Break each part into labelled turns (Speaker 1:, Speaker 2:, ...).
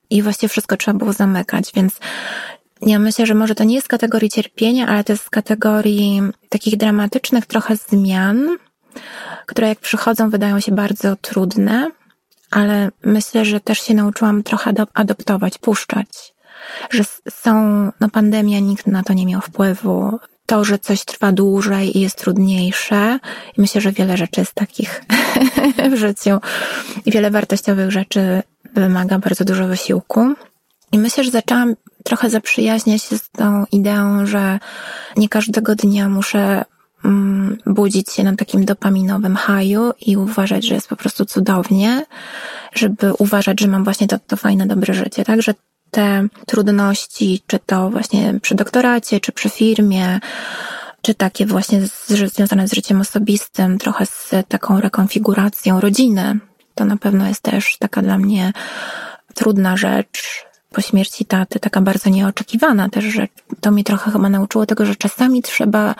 Speaker 1: i właściwie wszystko trzeba było zamykać, więc ja myślę, że może to nie jest z kategorii cierpienia, ale to jest z kategorii takich dramatycznych trochę zmian, które jak przychodzą wydają się bardzo trudne, ale myślę, że też się nauczyłam trochę adoptować, puszczać, że pandemia, nikt na to nie miał wpływu. To, że coś trwa dłużej i jest trudniejsze. I myślę, że wiele rzeczy jest takich w życiu i wiele wartościowych rzeczy wymaga bardzo dużo wysiłku. I myślę, że zaczęłam trochę zaprzyjaźniać się z tą ideą, że nie każdego dnia muszę budzić się na takim dopaminowym haju i uważać, że jest po prostu cudownie, żeby uważać, że mam właśnie to fajne, dobre życie, tak? Że te trudności, czy to właśnie przy doktoracie, czy przy firmie, czy takie właśnie związane z życiem osobistym, trochę z taką rekonfiguracją rodziny, to na pewno jest też taka dla mnie trudna rzecz po śmierci taty, taka bardzo nieoczekiwana też rzecz. To mnie trochę chyba nauczyło tego, że czasami trzeba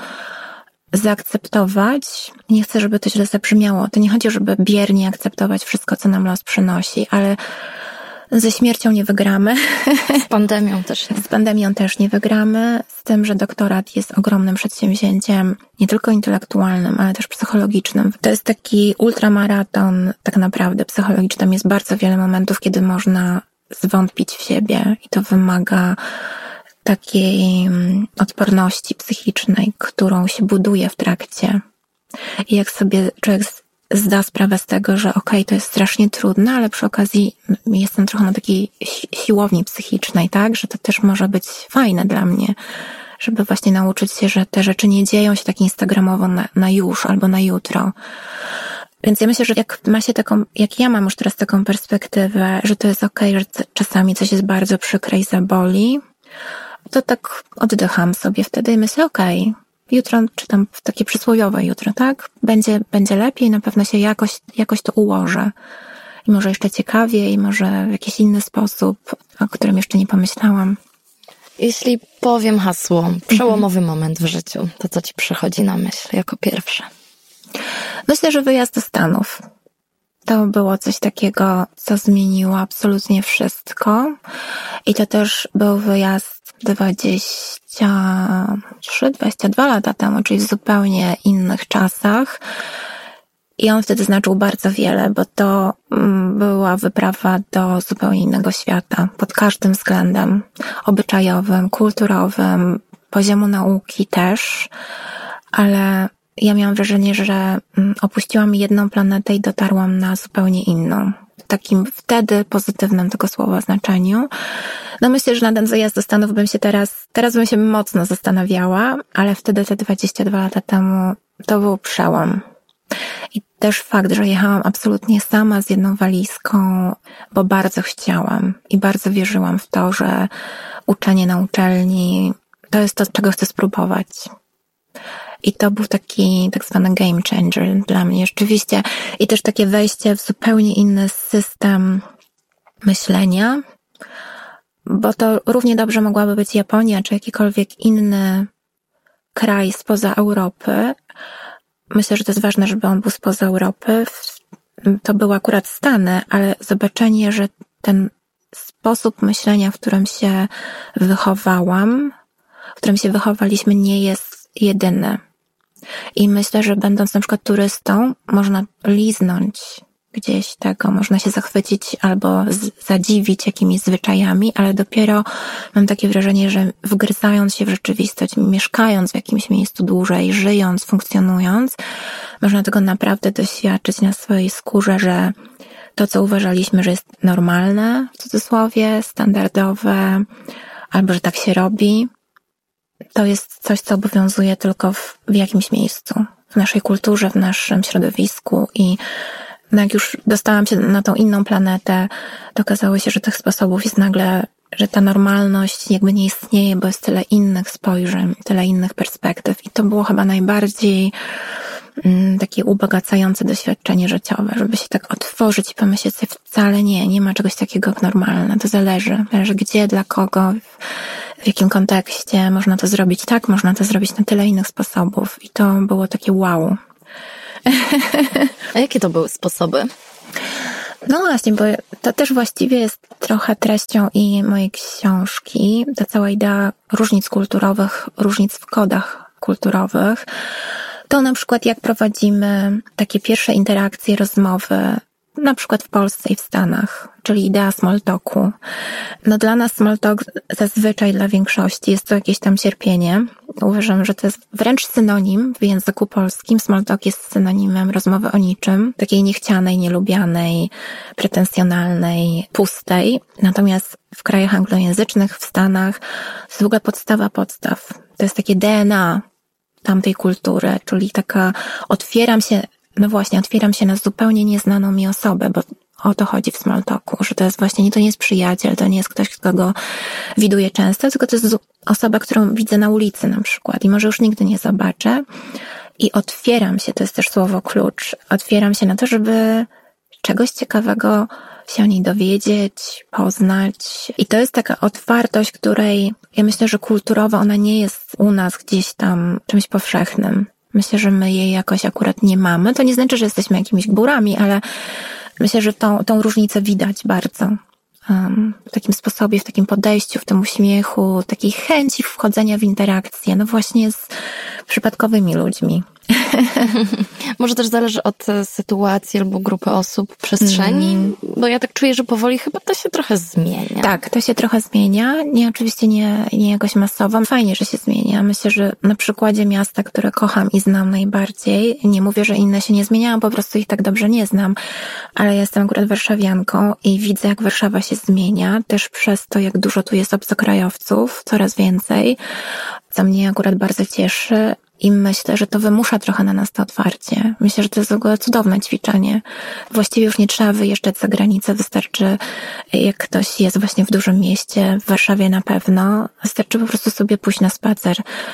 Speaker 1: zaakceptować. Nie chcę, żeby to źle zabrzmiało. To nie chodzi, żeby biernie akceptować wszystko, co nam los przynosi, ale ze śmiercią nie wygramy.
Speaker 2: Z pandemią też nie.
Speaker 1: Z pandemią też nie wygramy. Z tym, że doktorat jest ogromnym przedsięwzięciem, nie tylko intelektualnym, ale też psychologicznym. To jest taki ultramaraton tak naprawdę psychologiczny. Tam jest bardzo wiele momentów, kiedy można zwątpić w siebie i to wymaga takiej odporności psychicznej, którą się buduje w trakcie. I jak sobie człowiek zda sprawę z tego, że okej, to jest strasznie trudne, ale przy okazji jestem trochę na takiej siłowni psychicznej, tak? Że to też może być fajne dla mnie, żeby właśnie nauczyć się, że te rzeczy nie dzieją się tak instagramowo na już albo na jutro. Więc ja myślę, że jak ja mam już teraz taką perspektywę, że to jest okej, że czasami coś jest bardzo przykre i zaboli, to tak oddycham sobie wtedy i myślę, okej, jutro, czy tam w takie przysłowiowe jutro, tak? Będzie lepiej, na pewno się jakoś to ułożę. I może jeszcze ciekawiej, i może w jakiś inny sposób, o którym jeszcze nie pomyślałam.
Speaker 2: Jeśli powiem hasło, przełomowy moment w życiu, to co ci przychodzi na myśl jako pierwsze?
Speaker 1: Myślę, że wyjazd do Stanów. To było coś takiego, co zmieniło absolutnie wszystko. I to też był wyjazd 22 lata temu, czyli w zupełnie innych czasach. I on wtedy znaczył bardzo wiele, bo to była wyprawa do zupełnie innego świata. Pod każdym względem. Obyczajowym, kulturowym, poziomu nauki też. Ale ja miałam wrażenie, że opuściłam jedną planetę i dotarłam na zupełnie inną. W takim wtedy pozytywnym tego słowa znaczeniu. No myślę, że na ten wyjazd do Stanów bym się teraz bym się mocno zastanawiała, ale wtedy te 22 lata temu to był przełom. I też fakt, że jechałam absolutnie sama z jedną walizką, bo bardzo chciałam i bardzo wierzyłam w to, że uczenie na uczelni to jest to, czego chcę spróbować. I to był taki tak zwany game changer dla mnie rzeczywiście. I też takie wejście w zupełnie inny system myślenia, bo to równie dobrze mogłaby być Japonia, czy jakikolwiek inny kraj spoza Europy. Myślę, że to jest ważne, żeby on był spoza Europy. To były akurat Stany, ale zobaczenie, że ten sposób myślenia, w którym się wychowałam, w którym się wychowaliśmy, nie jest jedyny. I myślę, że będąc na przykład turystą, można liznąć gdzieś tego, można się zachwycić albo zadziwić jakimiś zwyczajami, ale dopiero mam takie wrażenie, że wgryzając się w rzeczywistość, mieszkając w jakimś miejscu dłużej, żyjąc, funkcjonując, można tego naprawdę doświadczyć na swojej skórze, że to, co uważaliśmy, że jest normalne, w cudzysłowie, standardowe, albo że tak się robi, to jest coś, co obowiązuje tylko w jakimś miejscu, w naszej kulturze, w naszym środowisku i jak już dostałam się na tą inną planetę, to okazało się, że tych sposobów jest nagle, że ta normalność jakby nie istnieje, bo jest tyle innych spojrzeń, tyle innych perspektyw i to było chyba najbardziej takie ubogacające doświadczenie życiowe, żeby się tak otworzyć i pomyśleć sobie wcale nie ma czegoś takiego jak normalne, to zależy gdzie, dla kogo, w jakim kontekście można to zrobić tak, można to zrobić na tyle innych sposobów i to było takie wow.
Speaker 2: A jakie to były sposoby?
Speaker 1: No właśnie, bo to też właściwie jest trochę treścią i mojej książki. Ta cała idea różnic kulturowych, różnic w kodach kulturowych. To na przykład jak prowadzimy takie pierwsze interakcje, rozmowy, na przykład w Polsce i w Stanach, czyli idea small talku. No dla nas small talk zazwyczaj dla większości jest to jakieś tam cierpienie. Uważam, że to jest wręcz synonim w języku polskim. Small talk jest synonimem rozmowy o niczym, takiej niechcianej, nielubianej, pretensjonalnej, pustej. Natomiast w krajach anglojęzycznych, w Stanach, to jest w ogóle podstawa podstaw. To jest takie DNA tamtej kultury, czyli taka otwieram się na zupełnie nieznaną mi osobę, bo o to chodzi w small talku, że to jest właśnie, to nie jest przyjaciel, to nie jest ktoś, kogo widuję często, tylko to jest osoba, którą widzę na ulicy na przykład i może już nigdy nie zobaczę. I otwieram się, to jest też słowo klucz, otwieram się na to, żeby czegoś ciekawego się o niej dowiedzieć, poznać. I to jest taka otwartość, której ja myślę, że kulturowo ona nie jest u nas gdzieś tam czymś powszechnym. Myślę, że my jej jakoś akurat nie mamy. To nie znaczy, że jesteśmy jakimiś górami, ale myślę, że tą różnicę widać bardzo. W takim sposobie, w takim podejściu, w tym uśmiechu, takiej chęci wchodzenia w interakcję, no właśnie z przypadkowymi ludźmi.
Speaker 2: Może też zależy od sytuacji albo grupy osób, przestrzeni, bo ja tak czuję, że powoli chyba to się trochę zmienia.
Speaker 1: Tak, to się trochę zmienia. Oczywiście nie jakoś masowo. Fajnie, że się zmienia. Myślę, że na przykładzie miasta, które kocham i znam najbardziej, nie mówię, że inne się nie zmieniają, po prostu ich tak dobrze nie znam, ale jestem akurat warszawianką i widzę, jak Warszawa się zmienia, też przez to, jak dużo tu jest obcokrajowców, coraz więcej, co mnie akurat bardzo cieszy. I myślę, że to wymusza trochę na nas to otwarcie. Myślę, że to jest w ogóle cudowne ćwiczenie. Właściwie już nie trzeba wyjeżdżać za granicę, wystarczy, jak ktoś jest właśnie w dużym mieście, w Warszawie na pewno, wystarczy po prostu sobie pójść na spacer.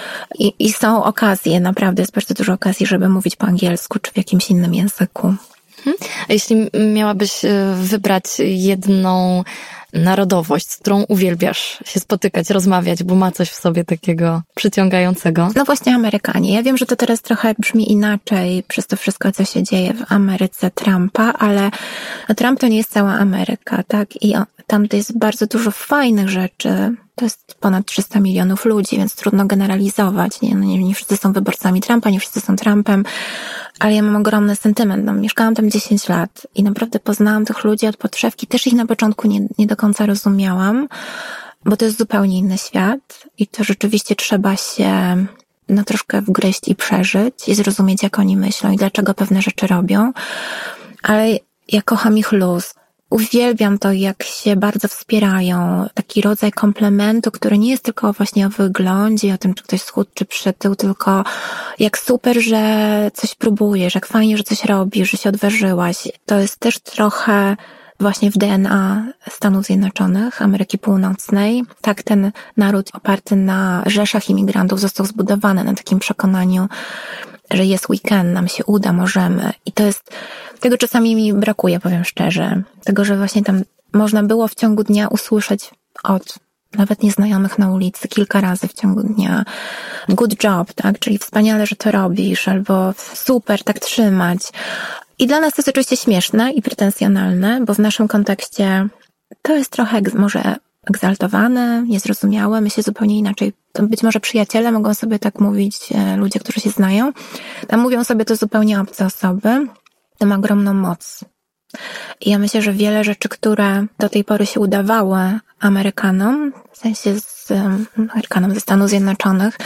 Speaker 1: I są okazje, naprawdę jest bardzo dużo okazji, żeby mówić po angielsku czy w jakimś innym języku.
Speaker 2: A jeśli miałabyś wybrać jedną narodowość, z którą uwielbiasz się spotykać, rozmawiać, bo ma coś w sobie takiego przyciągającego?
Speaker 1: No właśnie Amerykanie. Ja wiem, że to teraz trochę brzmi inaczej przez to wszystko, co się dzieje w Ameryce Trumpa, ale Trump to nie jest cała Ameryka, tak? I tam to jest bardzo dużo fajnych rzeczy. To jest ponad 300 milionów ludzi, więc trudno generalizować. Nie wszyscy są wyborcami Trumpa, nie wszyscy są Trumpem, ale ja mam ogromny sentyment. Mieszkałam tam 10 lat i naprawdę poznałam tych ludzi od podszewki. Też ich na początku nie do końca rozumiałam, bo to jest zupełnie inny świat i to rzeczywiście trzeba się troszkę wgryźć i przeżyć i zrozumieć, jak oni myślą i dlaczego pewne rzeczy robią. Ale ja kocham ich luz. Uwielbiam to, jak się bardzo wspierają. Taki rodzaj komplementu, który nie jest tylko właśnie o wyglądzie, o tym, czy ktoś schudł, czy przytył, tylko jak super, że coś próbujesz, jak fajnie, że coś robisz, że się odważyłaś. To jest też trochę właśnie w DNA Stanów Zjednoczonych, Ameryki Północnej. Tak ten naród oparty na rzeszach imigrantów został zbudowany na takim przekonaniu, że jest weekend, nam się uda, możemy. I to jest, tego czasami mi brakuje, powiem szczerze. Tego, że właśnie tam można było w ciągu dnia usłyszeć od nawet nieznajomych na ulicy kilka razy w ciągu dnia good job, tak? Czyli wspaniale, że to robisz, albo super, tak trzymać. I dla nas to jest oczywiście śmieszne i pretensjonalne, bo w naszym kontekście to jest trochę może egzaltowane, niezrozumiałe, myślę zupełnie inaczej. To być może przyjaciele mogą sobie tak mówić, ludzie, którzy się znają. Tam mówią sobie to zupełnie obce osoby. To ma ogromną moc. I ja myślę, że wiele rzeczy, które do tej pory się udawały Amerykanom, w sensie Amerykanom ze Stanów Zjednoczonych,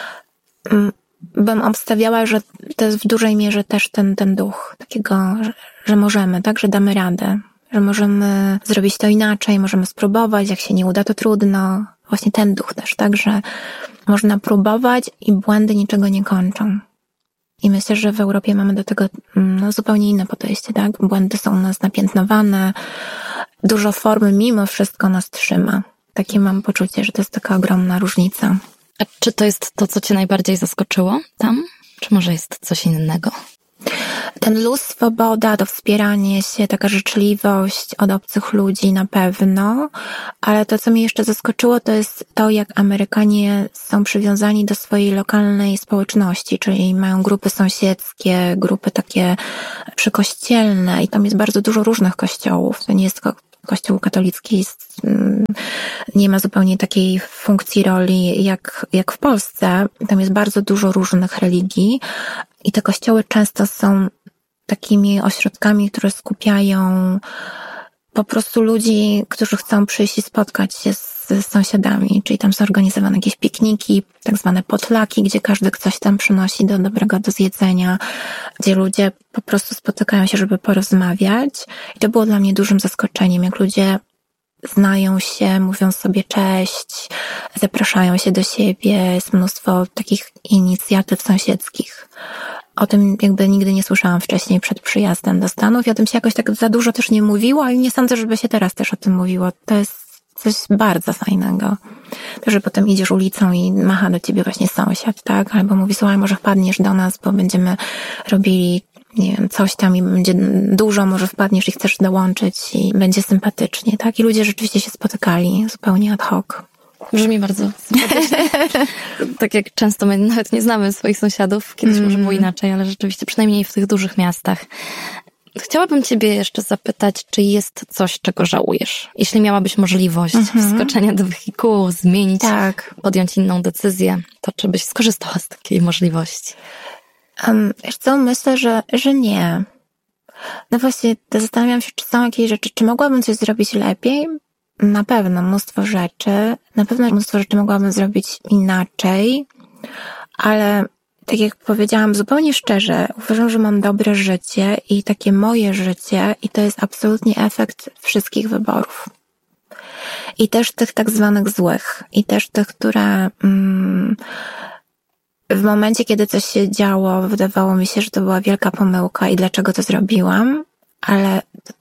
Speaker 1: bym obstawiała, że to jest w dużej mierze też ten duch takiego, że możemy, tak, że damy radę, że możemy zrobić to inaczej, możemy spróbować, jak się nie uda, to trudno. Właśnie ten duch też, tak, że można próbować i błędy niczego nie kończą. I myślę, że w Europie mamy do tego zupełnie inne podejście, tak? Błędy są u nas napiętnowane, dużo formy mimo wszystko nas trzyma. Takie mam poczucie, że to jest taka ogromna różnica.
Speaker 2: A czy to jest to, co cię najbardziej zaskoczyło tam? Czy może jest coś innego?
Speaker 1: Ten luz, swoboda, to wspieranie się, taka życzliwość od obcych ludzi na pewno, ale to, co mnie jeszcze zaskoczyło, to jest to, jak Amerykanie są przywiązani do swojej lokalnej społeczności, czyli mają grupy sąsiedzkie, grupy takie przykościelne i tam jest bardzo dużo różnych kościołów. To nie jest tylko Kościół katolicki, nie ma zupełnie takiej funkcji, roli jak w Polsce. Tam jest bardzo dużo różnych religii i te kościoły często są takimi ośrodkami, które skupiają po prostu ludzi, którzy chcą przyjść i spotkać się z sąsiadami, czyli tam są organizowane jakieś pikniki, tak zwane potlaki, gdzie każdy coś tam przynosi dobrego do zjedzenia, gdzie ludzie po prostu spotykają się, żeby porozmawiać. I to było dla mnie dużym zaskoczeniem, jak ludzie znają się, mówią sobie cześć, zapraszają się do siebie, jest mnóstwo takich inicjatyw sąsiedzkich. O tym jakby nigdy nie słyszałam wcześniej przed przyjazdem do Stanów i o tym się jakoś tak za dużo też nie mówiło i nie sądzę, żeby się teraz też o tym mówiło. To jest coś bardzo fajnego. To, że potem idziesz ulicą i macha do ciebie właśnie sąsiad, tak? Albo mówi, słuchaj, może wpadniesz do nas, bo będziemy robili, nie wiem, coś tam i będzie dużo, może wpadniesz i chcesz dołączyć i będzie sympatycznie, tak? I ludzie rzeczywiście się spotykali zupełnie ad hoc.
Speaker 2: Brzmi bardzo sympatycznie. Tak jak często my nawet nie znamy swoich sąsiadów, kiedyś może było inaczej, ale rzeczywiście przynajmniej w tych dużych miastach. Chciałabym ciebie jeszcze zapytać, czy jest coś, czego żałujesz? Jeśli miałabyś możliwość wskoczenia do wehikułu, zmienić, podjąć inną decyzję, to czy byś skorzystała z takiej możliwości?
Speaker 1: Wiesz co, myślę, że nie. No właśnie, zastanawiam się, czy są jakieś rzeczy, czy mogłabym coś zrobić lepiej? Na pewno mnóstwo rzeczy. Na pewno mnóstwo rzeczy mogłabym zrobić inaczej, ale tak jak powiedziałam zupełnie szczerze, uważam, że mam dobre życie i takie moje życie i to jest absolutnie efekt wszystkich wyborów. I też tych tak zwanych złych. I też tych, które w momencie, kiedy coś się działo, wydawało mi się, że to była wielka pomyłka i dlaczego to zrobiłam, ale to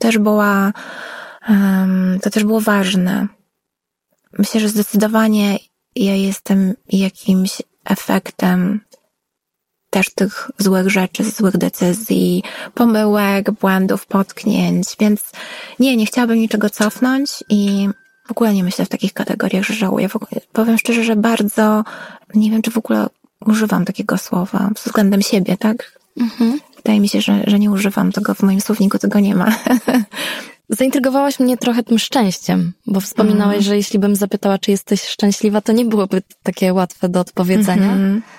Speaker 1: też było ważne. Myślę, że zdecydowanie ja jestem jakimś efektem też tych złych rzeczy, złych decyzji, pomyłek, błędów, potknięć, więc nie chciałabym niczego cofnąć i w ogóle nie myślę w takich kategoriach, że żałuję. Powiem szczerze, że bardzo, nie wiem, czy w ogóle używam takiego słowa względem siebie, tak? Wydaje mi się, że nie używam tego w moim słowniku, tego nie ma.
Speaker 2: Zaintrygowałaś mnie trochę tym szczęściem, bo wspominałeś, że jeśli bym zapytała, czy jesteś szczęśliwa, to nie byłoby takie łatwe do odpowiedzenia.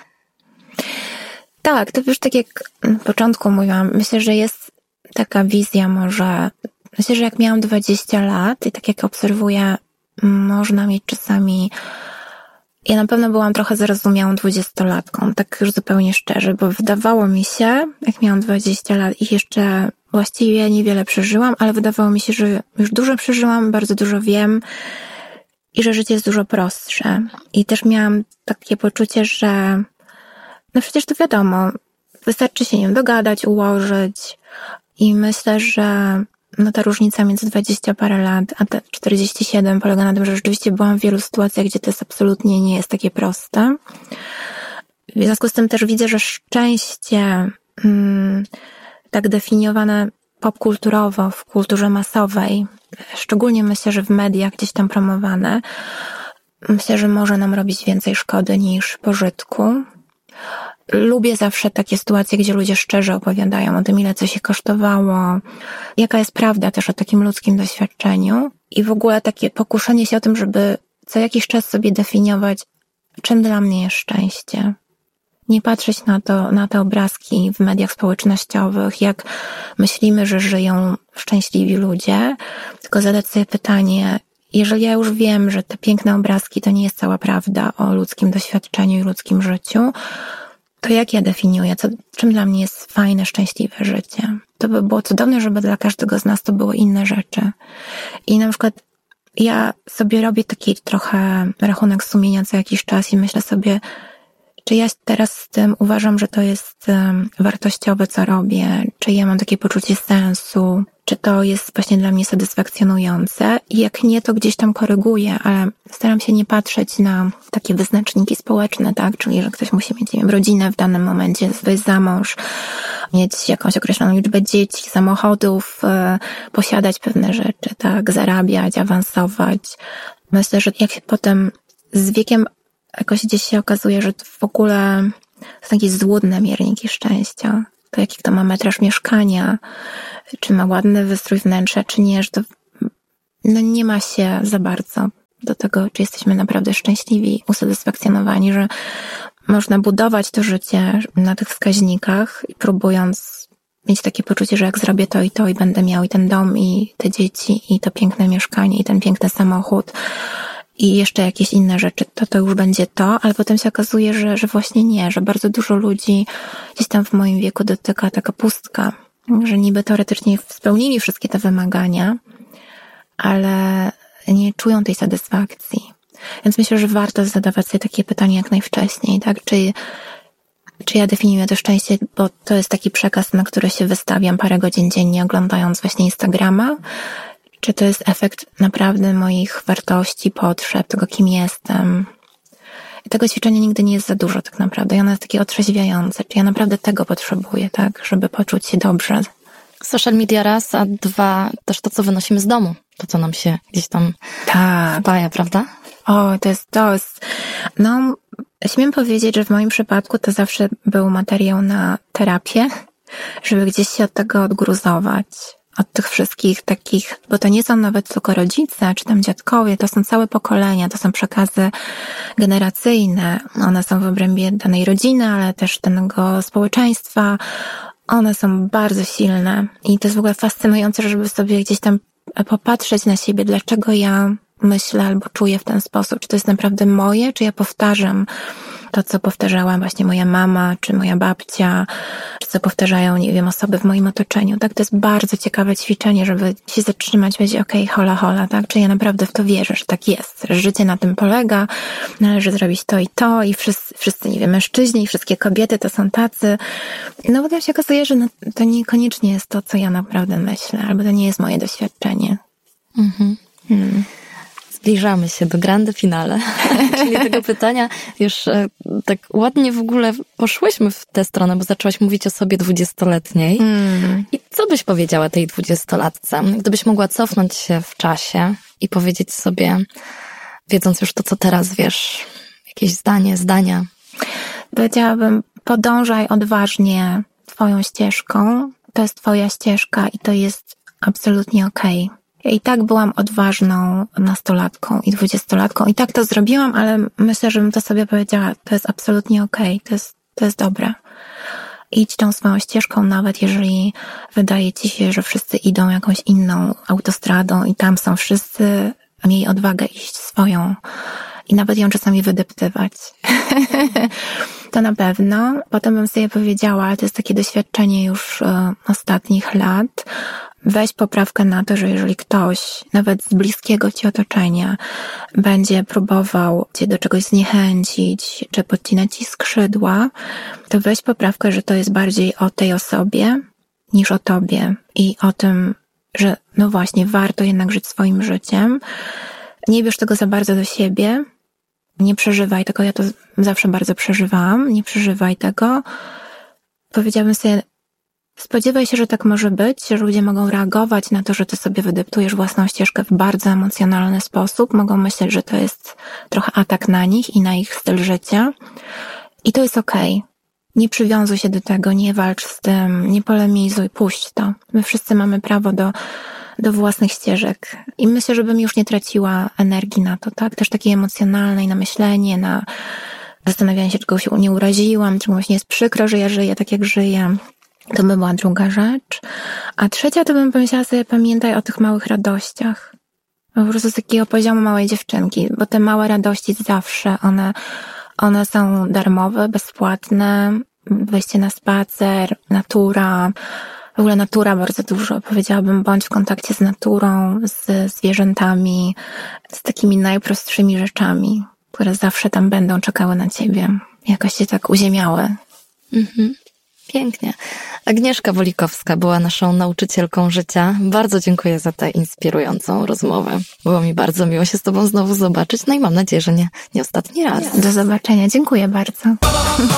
Speaker 1: Tak, to już tak jak na początku mówiłam, myślę, że jest taka wizja może, myślę, że jak miałam 20 lat i tak jak obserwuję, można mieć czasami, ja na pewno byłam trochę zarozumiałą 20-latką, tak już zupełnie szczerze, bo wydawało mi się, jak miałam 20 lat i jeszcze właściwie niewiele przeżyłam, ale wydawało mi się, że już dużo przeżyłam, bardzo dużo wiem i że życie jest dużo prostsze. I też miałam takie poczucie, że no przecież to wiadomo, wystarczy się nie dogadać, ułożyć i myślę, że no ta różnica między 20 parę lat a te 47 polega na tym, że rzeczywiście byłam w wielu sytuacjach, gdzie to jest absolutnie nie jest takie proste. W związku z tym też widzę, że szczęście tak definiowane popkulturowo w kulturze masowej, szczególnie myślę, że w mediach gdzieś tam promowane, myślę, że może nam robić więcej szkody niż pożytku. Lubię zawsze takie sytuacje, gdzie ludzie szczerze opowiadają o tym, ile coś się kosztowało, jaka jest prawda też o takim ludzkim doświadczeniu i w ogóle takie pokuszenie się o tym, żeby co jakiś czas sobie definiować, czym dla mnie jest szczęście. Nie patrzeć na te obrazki w mediach społecznościowych, jak myślimy, że żyją szczęśliwi ludzie, tylko zadać sobie pytanie, jeżeli ja już wiem, że te piękne obrazki to nie jest cała prawda o ludzkim doświadczeniu i ludzkim życiu, to jak ja definiuję, czym dla mnie jest fajne, szczęśliwe życie? To by było cudowne, żeby dla każdego z nas to były inne rzeczy. I na przykład ja sobie robię taki trochę rachunek sumienia co jakiś czas i myślę sobie, czy ja teraz z tym uważam, że to jest wartościowe, co robię, czy ja mam takie poczucie sensu, czy to jest właśnie dla mnie satysfakcjonujące i jak nie, to gdzieś tam koryguję, ale staram się nie patrzeć na takie wyznaczniki społeczne, tak? Czyli, że ktoś musi mieć, nie wiem, rodzinę w danym momencie, wyjść za mąż, mieć jakąś określoną liczbę dzieci, samochodów, posiadać pewne rzeczy, tak? Zarabiać, awansować. Myślę, że jak się potem z wiekiem jakoś gdzieś się okazuje, że to w ogóle są takie złudne mierniki szczęścia. To jaki kto ma metraż mieszkania, czy ma ładny wystrój wnętrza, czy nie, że to nie ma się za bardzo do tego, czy jesteśmy naprawdę szczęśliwi, usatysfakcjonowani, że można budować to życie na tych wskaźnikach, próbując mieć takie poczucie, że jak zrobię to i będę miał i ten dom, i te dzieci, i to piękne mieszkanie, i ten piękny samochód, i jeszcze jakieś inne rzeczy, to już będzie to, ale potem się okazuje, że właśnie nie, że bardzo dużo ludzi gdzieś tam w moim wieku dotyka taka pustka, że niby teoretycznie spełnili wszystkie te wymagania, ale nie czują tej satysfakcji. Więc myślę, że warto zadawać sobie takie pytanie jak najwcześniej, tak? Czy ja definiuję to szczęście, bo to jest taki przekaz, na który się wystawiam parę godzin dziennie, oglądając właśnie Instagrama, czy to jest efekt naprawdę moich wartości, potrzeb, tego kim jestem. I tego ćwiczenia nigdy nie jest za dużo tak naprawdę. I ono jest takie otrzeźwiające. Czy ja naprawdę tego potrzebuję, tak? Żeby poczuć się dobrze.
Speaker 2: Social media raz, a dwa też to, co wynosimy z domu. To, co nam się gdzieś tam wpaja, prawda?
Speaker 1: O, to jest, no, śmiem powiedzieć, że w moim przypadku to zawsze był materiał na terapię, żeby gdzieś się od tego odgruzować. Od tych wszystkich takich, bo to nie są nawet tylko rodzice, czy tam dziadkowie, to są całe pokolenia, to są przekazy generacyjne. One są w obrębie danej rodziny, ale też danego społeczeństwa. One są bardzo silne i to jest w ogóle fascynujące, żeby sobie gdzieś tam popatrzeć na siebie, dlaczego ja myślę albo czuję w ten sposób. Czy to jest naprawdę moje, czy ja powtarzam to, co powtarzała właśnie moja mama, czy moja babcia, czy co powtarzają, nie wiem, osoby w moim otoczeniu, tak? To jest bardzo ciekawe ćwiczenie, żeby się zatrzymać, powiedzieć, okej, hola, tak? Czy ja naprawdę w to wierzę, że tak jest, że życie na tym polega, należy zrobić to i wszyscy, nie wiem, mężczyźni i wszystkie kobiety to są tacy. No potem się okazuje, że to niekoniecznie jest to, co ja naprawdę myślę, albo to nie jest moje doświadczenie.
Speaker 2: Zbliżamy się do grande finale, czyli tego pytania już tak ładnie w ogóle poszłyśmy w tę stronę, bo zaczęłaś mówić o sobie 20-letniej. I co byś powiedziała tej 20-latce? Gdybyś mogła cofnąć się w czasie i powiedzieć sobie, wiedząc już to, co teraz wiesz, jakieś zdania.
Speaker 1: Powiedziałabym, podążaj odważnie twoją ścieżką. To jest twoja ścieżka i to jest absolutnie okej. Ja i tak byłam odważną nastolatką i 20-latką. I tak to zrobiłam, ale myślę, że bym to sobie powiedziała, to jest absolutnie okej, to jest dobre. Idź tą swoją ścieżką, nawet jeżeli wydaje ci się, że wszyscy idą jakąś inną autostradą i tam są wszyscy, a miej odwagę iść swoją i nawet ją czasami wydeptywać. To na pewno. Potem bym sobie powiedziała, ale to jest takie doświadczenie już ostatnich lat, weź poprawkę na to, że jeżeli ktoś, nawet z bliskiego ci otoczenia, będzie próbował cię do czegoś zniechęcić, czy podcinać ci skrzydła, to weź poprawkę, że to jest bardziej o tej osobie niż o tobie i o tym, że no właśnie, warto jednak żyć swoim życiem. Nie bierz tego za bardzo do siebie, nie przeżywaj tego, ja to zawsze bardzo przeżywałam, nie przeżywaj tego. Powiedziałabym sobie, spodziewaj się, że tak może być, że ludzie mogą reagować na to, że ty sobie wydeptujesz własną ścieżkę w bardzo emocjonalny sposób, mogą myśleć, że to jest trochę atak na nich i na ich styl życia i to jest okej. Nie przywiązuj się do tego, nie walcz z tym, nie polemizuj, puść to. My wszyscy mamy prawo do własnych ścieżek i myślę, żebym już nie traciła energii na to, tak? Też takiej emocjonalnej, na myślenie, na zastanawianie się, czego się nie uraziłam, czy komuś nie jest przykro, że ja żyję tak, jak żyję. To by była druga rzecz. A trzecia to bym pomyślała sobie, pamiętaj o tych małych radościach. Po prostu z takiego poziomu małej dziewczynki, bo te małe radości zawsze, one są darmowe, bezpłatne, wyjście na spacer, natura, w ogóle natura bardzo dużo. Powiedziałabym, bądź w kontakcie z naturą, z zwierzętami, z takimi najprostszymi rzeczami, które zawsze tam będą czekały na ciebie. Jakoś się tak uziemiały.
Speaker 2: Pięknie. Agnieszka Wolikowska była naszą nauczycielką życia. Bardzo dziękuję za tę inspirującą rozmowę. Było mi bardzo miło się z tobą znowu zobaczyć, no i mam nadzieję, że nie ostatni raz.
Speaker 1: Do zobaczenia. Dziękuję bardzo.